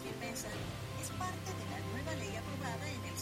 1.000 mesas es parte de la nueva ley aprobada en el